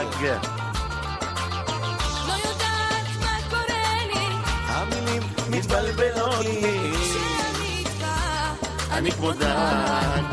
גג. לא יודעת מה קורה לי, המילים מתבלבלות לי, כשאני איתך אני כמו דן.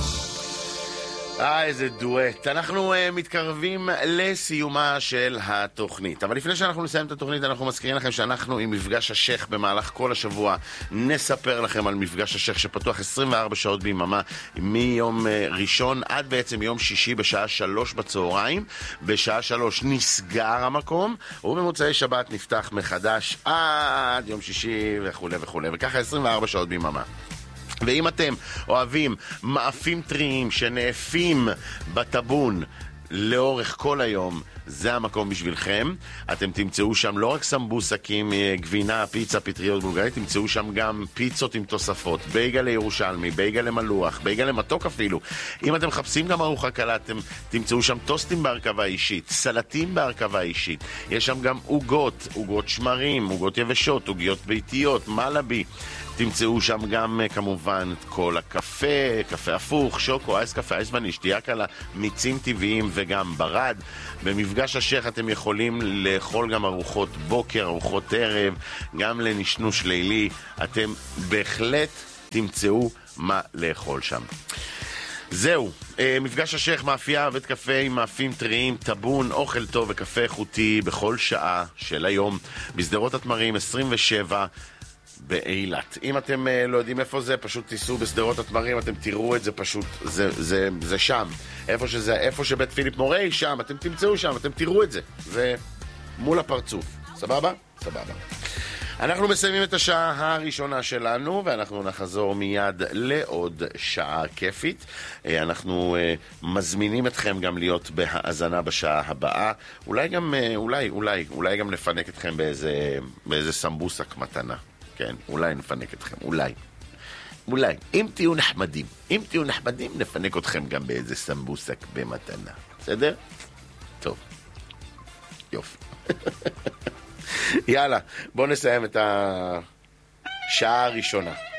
איזה דואט. אנחנו מתקרבים לסיומה של התוכנית. אבל לפני שאנחנו נסיים את התוכנית, אנחנו מזכירים לכם שאנחנו עם מפגש השייך במהלך כל השבוע. נספר לכם על מפגש השייך שפתוח 24 שעות ביממה, מיום ראשון עד בעצם יום שישי בשעה 3 בצהריים. בשעה 3 נסגר המקום, ובמוצאי שבת נפתח מחדש עד יום שישי וכו' וכו'. וככה 24 שעות ביממה. ואם אתם אוהבים מאפים טריים שנאפים בטבון לאורך כל היום, זה המקום בשבילכם. אתם תמצאו שם לא רק סמבוסקים, גבינה, פיצה, פטריות בולגרית, תמצאו שם גם פיצות עם תוספות, בייגל לירושלמי, בייגל למלוח, בייגל למתוק אפילו. אם אתם מחפשים גם ארוחה קלה, אתם תמצאו שם טוסטים בהרכבה אישית, סלטים בהרכבה אישית. יש שם גם עוגות, עוגות שמרים, עוגות יבשות, עוגיות ביתיות, מלאבי. תמצאו שם גם כמובן את כל הקפה, קפה הפוך, שוקו, אייס קפה, אייס וניש, שתייה קלה, מיצים טבעיים וגם ברד. במפגש השייך אתם יכולים לאכול גם ארוחות בוקר, ארוחות ערב, גם לנשנוש לילי. אתם בהחלט תמצאו מה לאכול שם. זהו, מפגש השייך, מאפייה, בית קפה עם מאפים טריים, טבון, אוכל טוב וקפה איכותי בכל שעה של היום. בסדרות התמרים 27 באילת. אם אתם לא יודעים איפה זה, פשוט תיסעו בסדרות התמרים, אתם תראו את זה פשוט, זה שם. איפה שבית פיליפ מורי, שם, אתם תמצאו שם, אתם תראו את זה. זה מול הפרצוף. סבבה? סבבה. אנחנו מסיימים את השעה הראשונה שלנו, ואנחנו נחזור מיד לעוד שעה כיפית. אנחנו מזמינים אתכם גם להיות בהאזנה בשעה הבאה. אולי גם נפנק אתכם באיזה סמבוסק מתנה. כן, אולי נפנק אתכם, אולי. אם תהיו נחמדים, נפנק אתכם גם באיזה סמבוסק במתנה. בסדר? טוב. יופי. יאללה, בואו נסיים את השעה הראשונה.